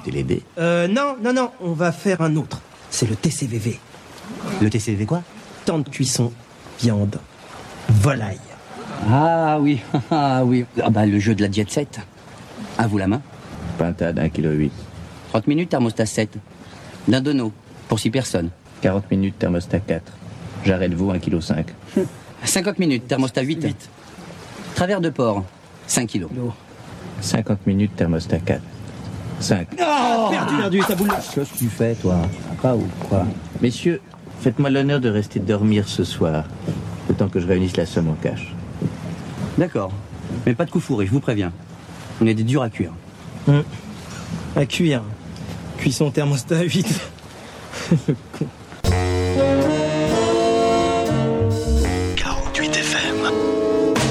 écouter les dés. Non, on va faire un autre. C'est le TCVV. Le TCV quoi? Temps de cuisson, viande, volaille. Ah oui, ah oui. Ah bah le jeu de la Jet 7. À vous la main. Pintade 1,8 kg. 30 minutes, thermostat 7. D'un dono, pour 6 personnes. 40 minutes, thermostat 4. J'arrête vous 1,5 kg. 50 minutes, thermostat 8. Travers de porc, 5 kilos. 50 minutes, thermostat 4. 5. Oh, perdu, ta boule. Qu'est-ce que tu fais, toi? Pas ou quoi? Messieurs, faites-moi l'honneur de rester dormir ce soir, le temps que je réunisse la somme en cash. D'accord. Mais pas de coup fourré, je vous préviens. On est des durs à cuire. À cuire. Cuisson thermostat 8. Le con.